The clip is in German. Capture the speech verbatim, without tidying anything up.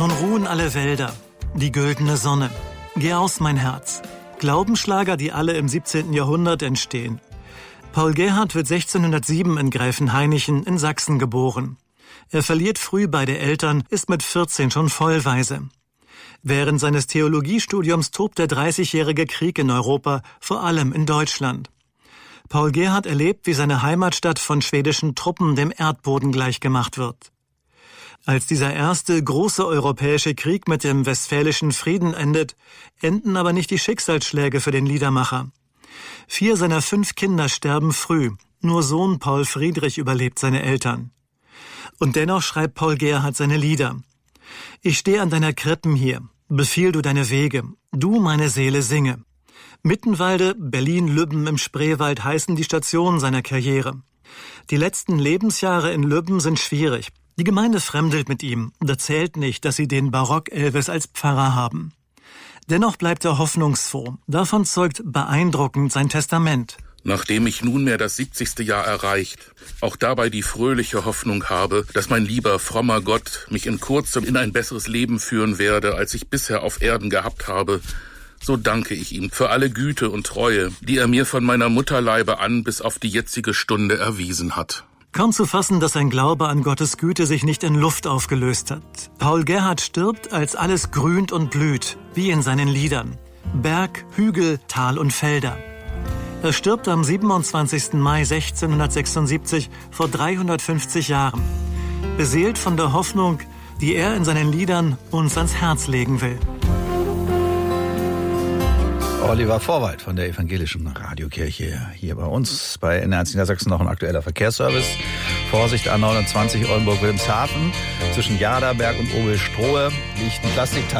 Nun ruhen alle Wälder, die güldene Sonne. Geh aus, mein Herz. Glaubensschlager, die alle im siebzehnten Jahrhundert entstehen. Paul Gerhardt wird sechzehnhundertsieben in Gräfenhainichen in Sachsen geboren. Er verliert früh beide Eltern, ist mit vierzehn schon vollweise. Während seines Theologiestudiums tobt der Dreißigjährige Krieg in Europa, vor allem in Deutschland. Paul Gerhardt erlebt, wie seine Heimatstadt von schwedischen Truppen dem Erdboden gleichgemacht wird. Als dieser erste große europäische Krieg mit dem Westfälischen Frieden endet, enden aber nicht die Schicksalsschläge für den Liedermacher. Vier seiner fünf Kinder sterben früh, nur Sohn Paul Friedrich überlebt seine Eltern. Und dennoch schreibt Paul Gerhardt seine Lieder. Ich stehe an deiner Krippen hier, befiehl du deine Wege, du meine Seele singe. Mittenwalde, Berlin-Lübben im Spreewald heißen die Stationen seiner Karriere. Die letzten Lebensjahre in Lübben sind schwierig. Die Gemeinde fremdelt mit ihm und erzählt nicht, dass sie den Barock-Elvis als Pfarrer haben. Dennoch bleibt er hoffnungsfroh. Davon zeugt beeindruckend sein Testament. Nachdem ich nunmehr das siebzigste Jahr erreicht, auch dabei die fröhliche Hoffnung habe, dass mein lieber, frommer Gott mich in kurzem in ein besseres Leben führen werde, als ich bisher auf Erden gehabt habe, so danke ich ihm für alle Güte und Treue, die er mir von meiner Mutterleibe an bis auf die jetzige Stunde erwiesen hat. Kaum zu fassen, dass sein Glaube an Gottes Güte sich nicht in Luft aufgelöst hat. Paul Gerhardt stirbt, als alles grünt und blüht, wie in seinen Liedern. Berg, Hügel, Tal und Felder. Er stirbt am siebenundzwanzigsten Mai sechzehnhundertsechsundsiebzig, vor dreihundertfünfzig Jahren. Beseelt von der Hoffnung, die er in seinen Liedern uns ans Herz legen will. Oliver Vorwald von der Evangelischen Radiokirche hier bei uns. Bei N R eins Niedersachsen noch ein aktueller Verkehrsservice. Vorsicht A neunundzwanzig Oldenburg-Wilhelmshaven. Zwischen Jaderberg und Obelstrohe liegt ein Plastikteil